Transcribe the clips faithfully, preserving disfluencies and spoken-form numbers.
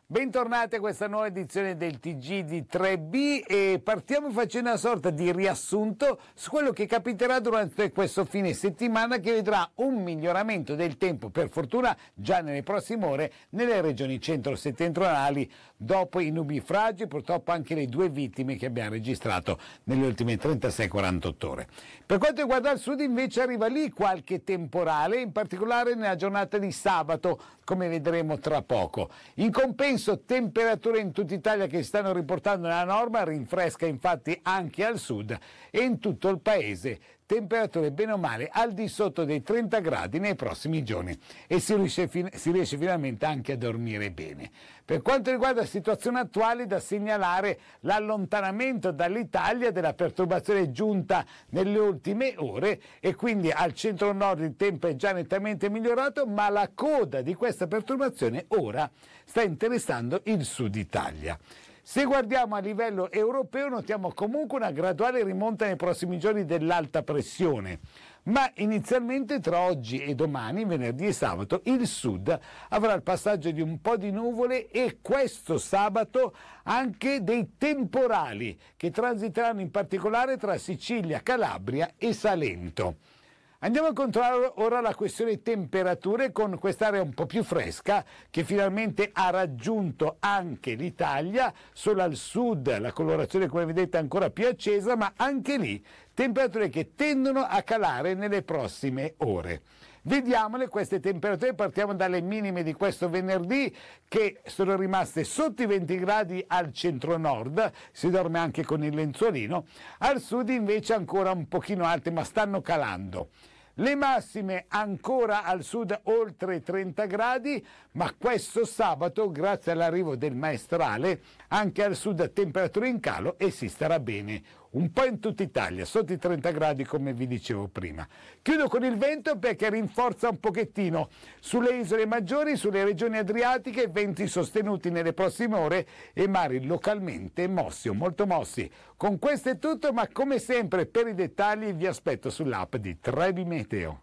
Bentornati a questa nuova edizione del T G di tre B e partiamo facendo una sorta di riassunto su quello che capiterà durante questo fine settimana, che vedrà un miglioramento del tempo, per fortuna già nelle prossime ore, nelle regioni centro-settentrionali dopo i nubifragi, purtroppo anche le due vittime che abbiamo registrato nelle ultime trentasei quarantotto ore. Per quanto riguarda il sud invece arriva lì qualche temporale, in particolare nella giornata di sabato, come vedremo tra poco. In compenso temperature in tutta Italia che si stanno riportando nella norma, rinfresca infatti anche al sud e in tutto il paese. Temperature bene o male al di sotto dei trenta gradi nei prossimi giorni e si riesce, si riesce finalmente anche a dormire bene. Per quanto riguarda la situazione attuale, da segnalare l'allontanamento dall'Italia della perturbazione giunta nelle ultime ore e quindi al centro-nord il tempo è già nettamente migliorato, ma la coda di questa perturbazione ora sta interessando il sud Italia. Se guardiamo a livello europeo notiamo comunque una graduale rimonta nei prossimi giorni dell'alta pressione, ma inizialmente tra oggi e domani, venerdì e sabato, il sud avrà il passaggio di un po' di nuvole e questo sabato anche dei temporali che transiteranno in particolare tra Sicilia, Calabria e Salento. Andiamo a controllare ora la questione temperature con quest'area un po' più fresca che finalmente ha raggiunto anche l'Italia, solo al sud la colorazione come vedete è ancora più accesa, ma anche lì temperature che tendono a calare nelle prossime ore. Vediamole queste temperature, partiamo dalle minime di questo venerdì che sono rimaste sotto i venti gradi al centro-nord, si dorme anche con il lenzuolino, al sud invece ancora un pochino alte ma stanno calando. Le massime ancora al sud oltre trenta gradi, ma questo sabato, grazie all'arrivo del maestrale, anche al sud temperature in calo e si starà bene un po' in tutta Italia, sotto i trenta gradi come vi dicevo prima. Chiudo con il vento perché rinforza un pochettino sulle isole maggiori, sulle regioni adriatiche, venti sostenuti nelle prossime ore e mari localmente mossi o molto mossi. Con questo è tutto, ma come sempre per i dettagli vi aspetto sull'app di tre B Meteo.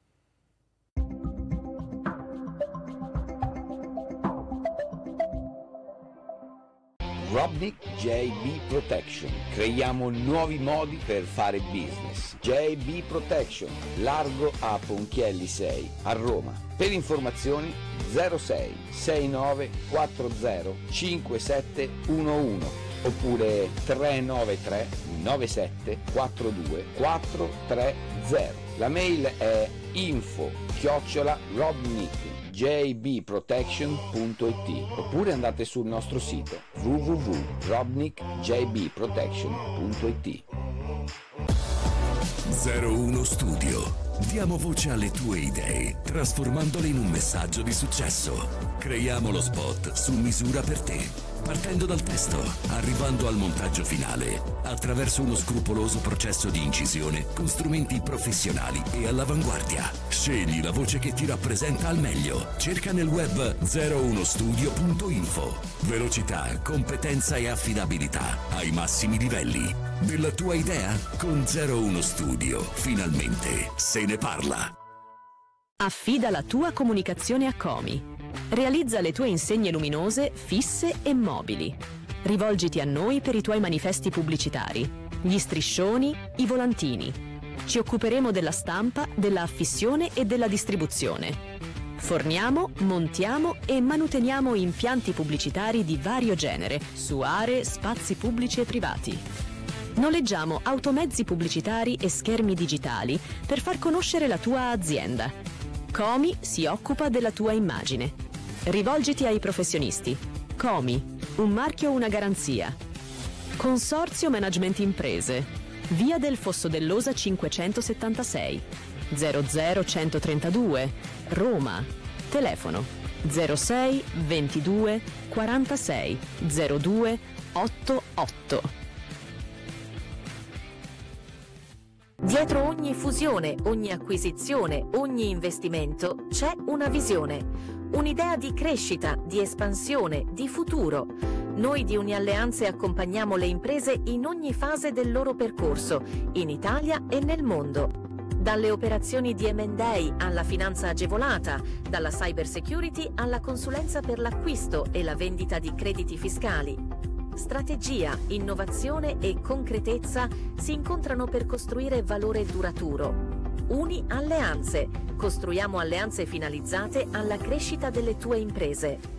Robnik J B Protection. Creiamo nuovi modi per fare business. J B Protection, largo a Ponchielli sei, a Roma. Per informazioni zero sei sei nove quattro zero cinque sette uno uno oppure tre nove tre nove sette quattro due quattro tre zero. La mail è info chiocciola robnik j b protection punto i t oppure andate sul nostro sito w w w punto robnik j b protection punto i t. zero uno Studio. Diamo voce alle tue idee, trasformandole in un messaggio di successo. Creiamo lo spot su misura per te. Partendo dal testo, arrivando al montaggio finale, attraverso uno scrupoloso processo di incisione con strumenti professionali e all'avanguardia. Scegli la voce che ti rappresenta al meglio. Cerca nel web zero uno studio punto info. Velocità, competenza e affidabilità ai massimi livelli. Della tua idea? Con zero uno Studio, finalmente se ne parla. Affida la tua comunicazione a Comi. Realizza le tue insegne luminose, fisse e mobili. Rivolgiti a noi per i tuoi manifesti pubblicitari, gli striscioni, i volantini. Ci occuperemo della stampa, della affissione e della distribuzione. Forniamo, montiamo e manuteniamo impianti pubblicitari di vario genere su aree, spazi pubblici e privati. Noleggiamo automezzi pubblicitari e schermi digitali per far conoscere la tua azienda. Comi si occupa della tua immagine. Rivolgiti ai professionisti. Comi, un marchio, una garanzia. Consorzio Management Imprese. Via del Fosso dell'Osa cinquecentosettantasei, zero zero centotrentadue, Roma. Telefono zero sei ventidue quarantasei zero due ottantotto. Dietro ogni fusione, ogni acquisizione, ogni investimento c'è una visione, un'idea di crescita, di espansione, di futuro. Noi di Unialleanze accompagniamo le imprese in ogni fase del loro percorso, in Italia e nel mondo. Dalle operazioni di emme and a alla finanza agevolata, dalla cyber security alla consulenza per l'acquisto e la vendita di crediti fiscali. Strategia, innovazione e concretezza si incontrano per costruire valore duraturo. Uni Alleanze. Costruiamo alleanze finalizzate alla crescita delle tue imprese.